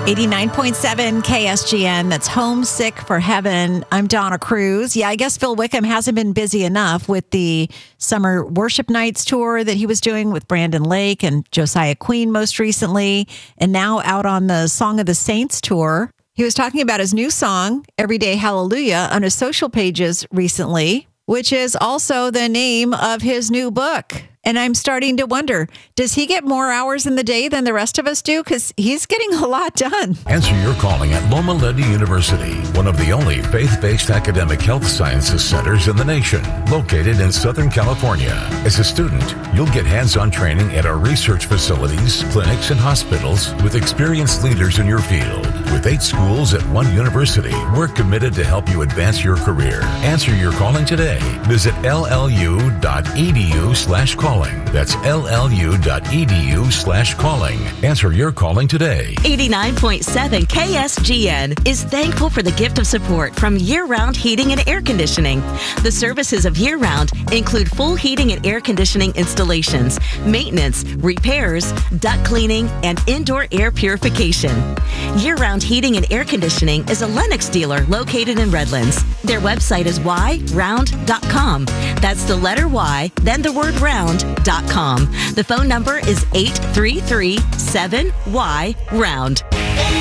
89.7 KSGN, that's Homesick for Heaven. I'm Donna Cruz. Yeah, I guess Phil Wickham hasn't been busy enough with the Summer Worship Nights tour that he was doing with Brandon Lake and Josiah Queen most recently, and now out on the Song of the Saints tour. He was talking about his new song, Everyday Hallelujah, on his social pages recently, which is also the name of his new book. And I'm starting to wonder, does he get more hours in the day than the rest of us do? Because he's getting a lot done. Answer your calling at Loma Linda University, one of the only faith-based academic health sciences centers in the nation, located in Southern California. As a student, you'll get hands-on training at our research facilities, clinics, and hospitals with experienced leaders in your field. With 8 schools at one university, we're committed to help you advance your career. Answer your calling today. Visit llu.edu/calling. That's llu.edu/calling. Answer your calling today. 89.7 KSGN is thankful for the gift of support from Year-Round Heating and Air Conditioning. The services of Year-Round include full heating and air conditioning installations, maintenance, repairs, duct cleaning, and indoor air purification. Year-Round Heating and Air Conditioning is a Lennox dealer located in Redlands. Their website is yround.com. That's the letter Y, then the word round.com. The phone number is 833-7Y-ROUND.